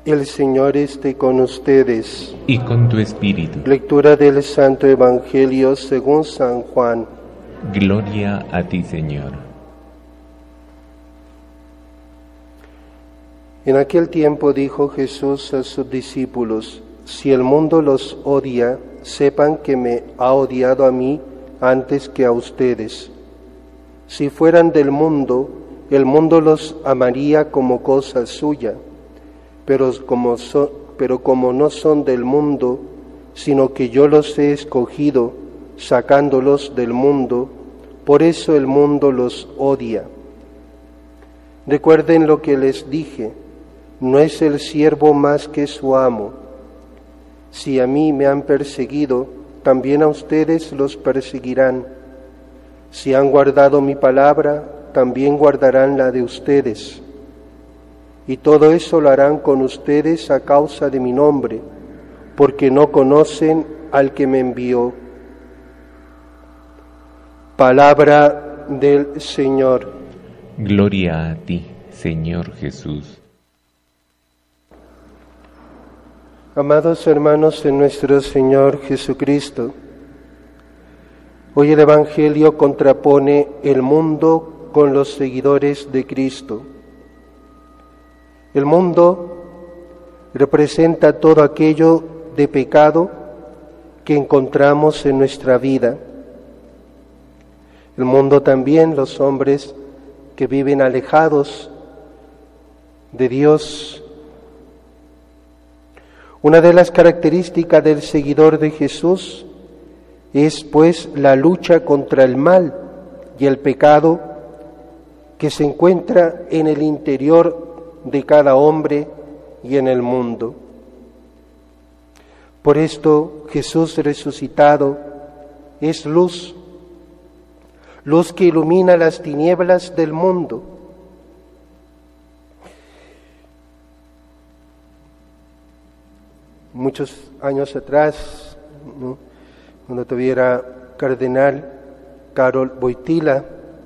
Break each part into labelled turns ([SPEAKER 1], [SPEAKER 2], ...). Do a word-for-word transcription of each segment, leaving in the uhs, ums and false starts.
[SPEAKER 1] El Señor esté con ustedes.
[SPEAKER 2] Y con tu espíritu.
[SPEAKER 1] Lectura del Santo Evangelio según San Juan.
[SPEAKER 2] Gloria a ti, Señor.
[SPEAKER 1] En aquel tiempo dijo Jesús a sus discípulos: si el mundo los odia, sepan que me ha odiado a mí antes que a ustedes. Si fueran del mundo, el mundo los amaría como cosa suya, pero como, so, pero como no son del mundo, sino que yo los he escogido, sacándolos del mundo, por eso el mundo los odia. Recuerden lo que les dije: no es el siervo más que su amo. Si a mí me han perseguido, también a ustedes los perseguirán. Si han guardado mi palabra, también guardarán la de ustedes. Y todo eso lo harán con ustedes a causa de mi nombre, porque no conocen al que me envió. Palabra del Señor.
[SPEAKER 2] Gloria a ti, Señor Jesús.
[SPEAKER 1] Amados hermanos en nuestro Señor Jesucristo, hoy el Evangelio contrapone el mundo con los seguidores de Cristo. El mundo representa todo aquello de pecado que encontramos en nuestra vida. El mundo también, los hombres que viven alejados de Dios. Una de las características del seguidor de Jesús es, pues, la lucha contra el mal y el pecado que se encuentra en el interior de cada hombre y en el mundo. Por esto, Jesús resucitado es luz, luz que ilumina las tinieblas del mundo. Muchos años atrás, ¿no?, cuando tuviera cardenal Karol Wojtyła,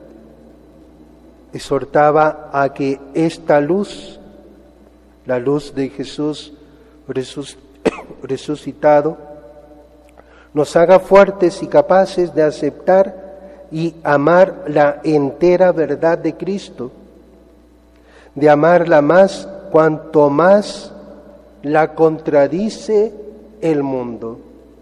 [SPEAKER 1] exhortaba a que esta luz, la luz de Jesús resucitado, nos haga fuertes y capaces de aceptar y amar la entera verdad de Cristo, de amarla más cuanto más la contradice el mundo.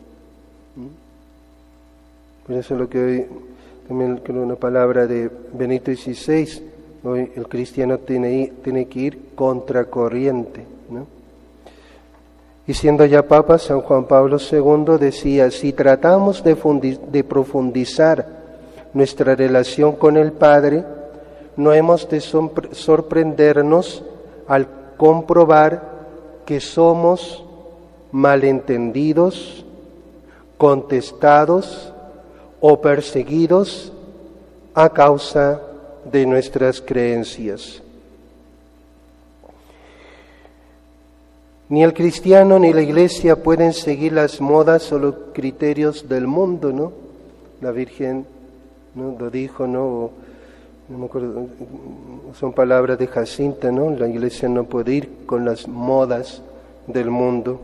[SPEAKER 1] Por eso lo que hoy, también creo una palabra de Benito dieciséis, hoy el cristiano tiene, tiene que ir contracorriente, ¿no? Y siendo ya Papa, San Juan Pablo segundo decía: si tratamos de, fundi, de profundizar nuestra relación con el Padre, no hemos de sorprendernos al comprobar que somos malentendidos, contestados o perseguidos a causa de nuestras creencias. Ni el cristiano ni la Iglesia pueden seguir las modas o los criterios del mundo, ¿no? La Virgen, ¿no?, lo dijo, ¿no? No me acuerdo, son palabras de Jacinta, ¿no? La Iglesia no puede ir con las modas del mundo.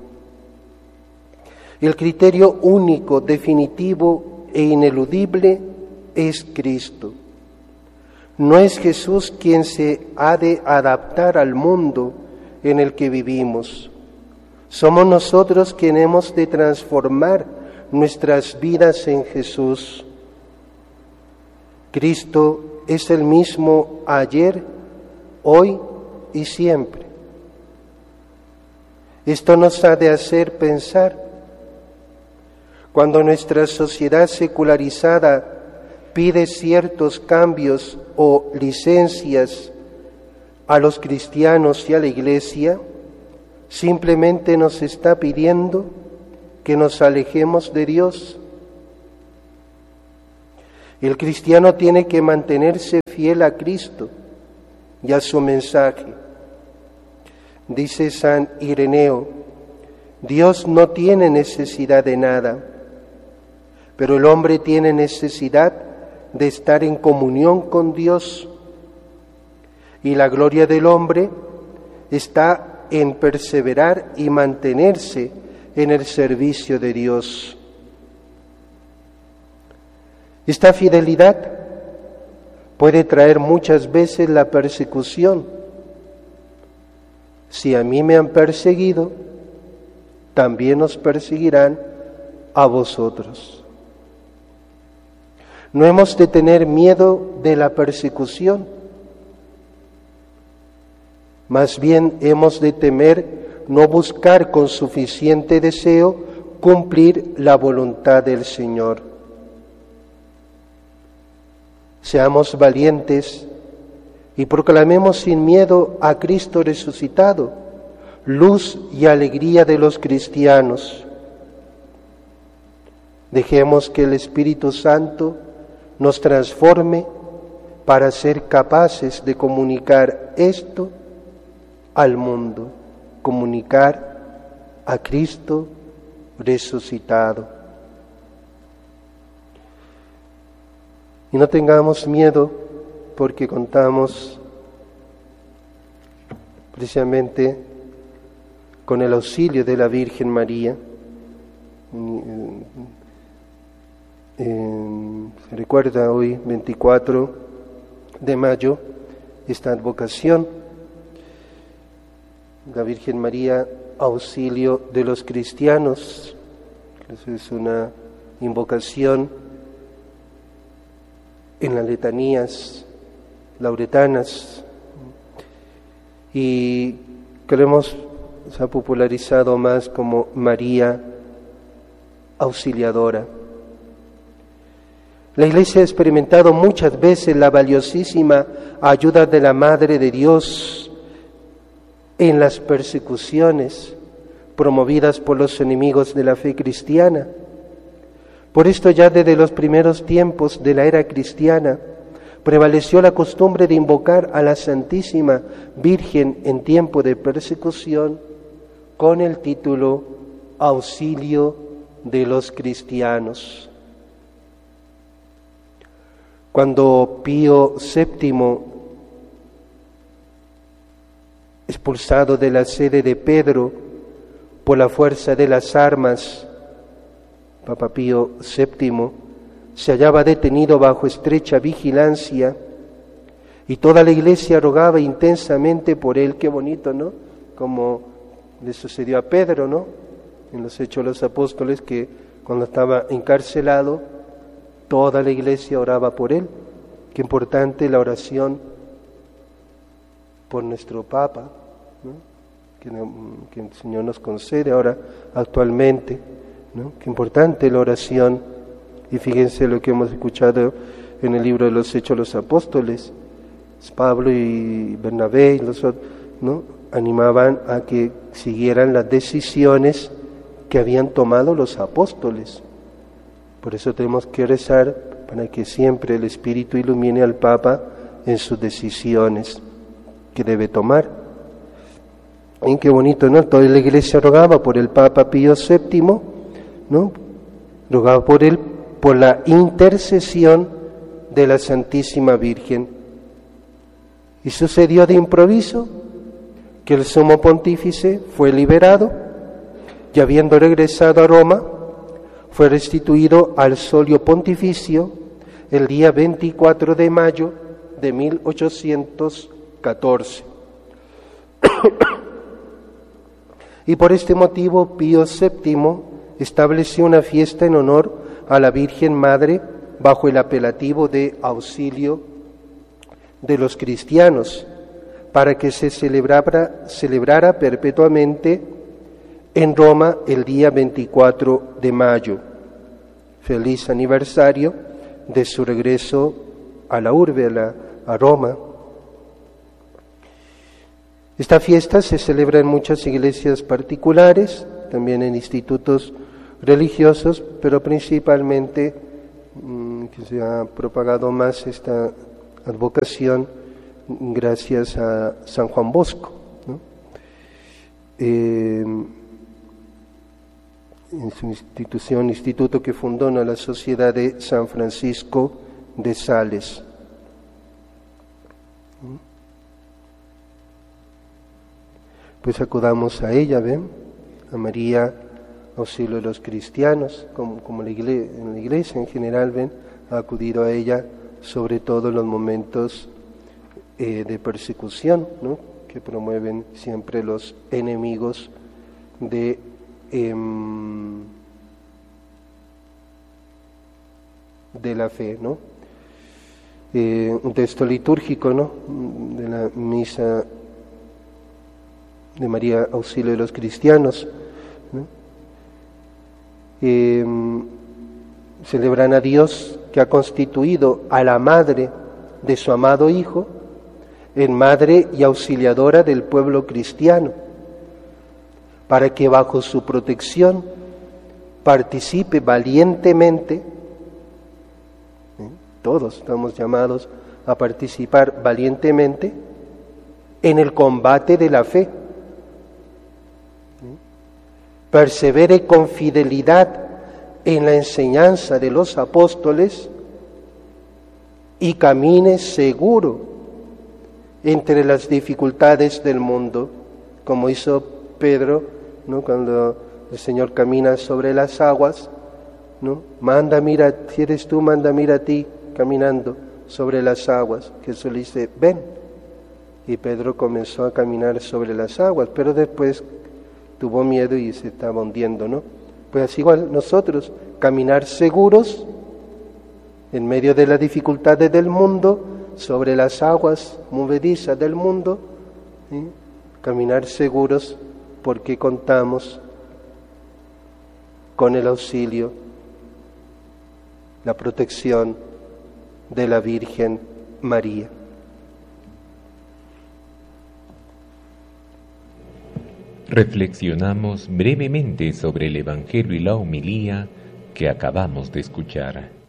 [SPEAKER 1] El criterio único, definitivo e ineludible es Cristo. No es Jesús quien se ha de adaptar al mundo en el que vivimos. Somos nosotros quienes hemos de transformar nuestras vidas en Jesús. Cristo es el mismo ayer, hoy y siempre. Esto nos ha de hacer pensar. Cuando nuestra sociedad secularizada pide ciertos cambios o licencias a los cristianos y a la Iglesia, simplemente nos está pidiendo que nos alejemos de Dios. El cristiano tiene que mantenerse fiel a Cristo y a su mensaje. Dice San Ireneo: Dios no tiene necesidad de nada, pero el hombre tiene necesidad de estar en comunión con Dios. Y la gloria del hombre está en perseverar y mantenerse en el servicio de Dios. Esta fidelidad puede traer muchas veces la persecución. Si a mí me han perseguido, también os perseguirán a vosotros. No hemos de tener miedo de la persecución, más bien hemos de temer no buscar con suficiente deseo cumplir la voluntad del Señor. Seamos valientes y proclamemos sin miedo a Cristo resucitado, luz y alegría de los cristianos. Dejemos que el Espíritu Santo nos transforme para ser capaces de comunicar esto al mundo, comunicar a Cristo resucitado. Y no tengamos miedo porque contamos precisamente con el auxilio de la Virgen María. Eh, se recuerda hoy, veinticuatro de mayo, esta advocación, la Virgen María, auxilio de los cristianos. Eso es una invocación en las letanías lauretanas y que lo hemos se ha popularizado más como María Auxiliadora. La Iglesia ha experimentado muchas veces la valiosísima ayuda de la Madre de Dios en las persecuciones promovidas por los enemigos de la fe cristiana. Por esto ya desde los primeros tiempos de la era cristiana prevaleció la costumbre de invocar a la Santísima Virgen en tiempo de persecución con el título Auxilio de los cristianos. Cuando Pío séptimo, expulsado de la sede de Pedro por la fuerza de las armas, Papa Pío séptimo se hallaba detenido bajo estrecha vigilancia y toda la Iglesia rogaba intensamente por él. Qué bonito, ¿no? Como le sucedió a Pedro, ¿no? En los Hechos de los Apóstoles, que cuando estaba encarcelado, toda la Iglesia oraba por él. Qué importante la oración por nuestro Papa, ¿no? que, que el Señor nos concede ahora actualmente, ¿no? Qué importante la oración. Y fíjense lo que hemos escuchado en el libro de los Hechos de los Apóstoles. Pablo y Bernabé y los otros, ¿no? animaban a que siguieran las decisiones que habían tomado los apóstoles. Por eso tenemos que rezar para que siempre el Espíritu ilumine al Papa en sus decisiones que debe tomar. Y qué bonito, ¿no? Toda la Iglesia rogaba por el Papa Pío séptimo, ¿no? Rogaba por él, por la intercesión de la Santísima Virgen. Y sucedió de improviso que el sumo pontífice fue liberado y habiendo regresado a Roma, fue restituido al solio pontificio el día veinticuatro de mayo de mil ochocientos catorce. Y por este motivo Pío séptimo estableció una fiesta en honor a la Virgen Madre bajo el apelativo de Auxilio de los cristianos, para que se celebrara, celebrara perpetuamente en Roma el día veinticuatro de mayo. Feliz aniversario de su regreso a la urbe, a, la, a Roma. Esta fiesta se celebra en muchas iglesias particulares, también en institutos religiosos, pero principalmente mmm, que se ha propagado más esta advocación gracias a San Juan Bosco, ¿no? Eh, en su institución, instituto que fundó, ¿no?, la Sociedad de San Francisco de Sales. pues acudamos a ella, ¿ven? A María, auxilio de los cristianos, como, como la iglesia, en la iglesia en general, ¿ven? Ha acudido a ella sobre todo en los momentos eh, de persecución, ¿no? Que promueven siempre los enemigos de eh, de la fe, ¿no? Eh, un texto litúrgico, ¿no? De la misa de María Auxilio de los Cristianos, ¿no? Eh, celebran a Dios que ha constituido a la madre de su amado Hijo en madre y auxiliadora del pueblo cristiano, para que bajo su protección participe valientemente, ¿eh? Todos estamos llamados a participar valientemente en el combate de la fe, ¿eh? Persevere con fidelidad en la enseñanza de los apóstoles y camine seguro entre las dificultades del mundo, como hizo Pedro, ¿no? Cuando el Señor camina sobre las aguas, ¿no? Manda, mira, si eres tú, manda, mira a ti, caminando sobre las aguas. Jesús le dice, ven. Y Pedro comenzó a caminar sobre las aguas, pero después tuvo miedo y se estaba hundiendo, ¿no? Pues así igual nosotros, caminar seguros en medio de las dificultades del mundo, sobre las aguas movedizas del mundo, ¿sí? Caminar seguros porque contamos con el auxilio, la protección de la Virgen María.
[SPEAKER 2] Reflexionamos brevemente sobre el Evangelio y la homilía que acabamos de escuchar.